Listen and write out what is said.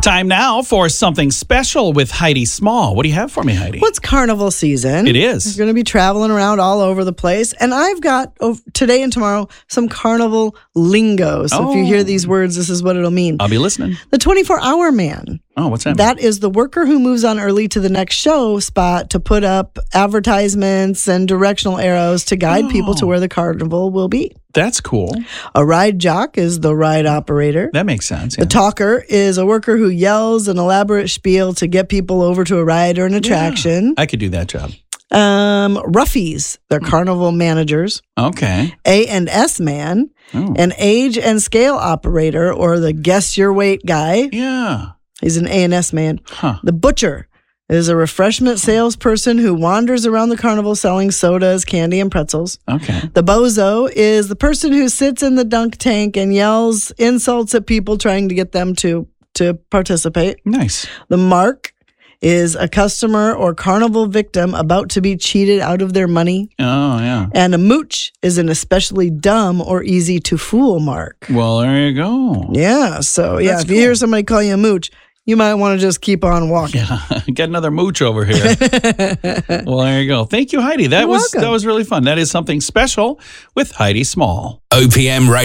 Time now for something special with Heidi Small. What do you have for me, Heidi? Well, it's carnival season. It is. You're going to be traveling around all over the place. And I've got, today and tomorrow, some carnival lingo. So if you hear these words, this is what it'll mean. I'll be listening. The 24-hour man. Oh, what's that? That is the worker who moves on early to the next show spot to put up advertisements and directional arrows to guide people to where the carnival will be. That's cool. A ride jock is the ride operator. That makes sense. The talker is a worker who yells an elaborate spiel to get people over to a ride or an attraction. I could do that job. Roughies, they're carnival managers. Okay. A&S man, an age and scale operator, or the guess your weight guy. Yeah. He's an A&S man. Huh. The butcher is a refreshment salesperson who wanders around the carnival selling sodas, candy, and pretzels. Okay. The bozo is the person who sits in the dunk tank and yells insults at people trying to get them to participate. Nice. The mark is a customer or carnival victim about to be cheated out of their money. Oh, yeah. And a mooch is an especially dumb or easy to fool mark. Well, there you go. Yeah, so That's if you hear somebody call you a mooch, you might want to just keep on walking. Yeah, get another mooch over here. Well, there you go. Thank you, Heidi. That You're was welcome. really fun. That is something special with Heidi Small. OPM Radio.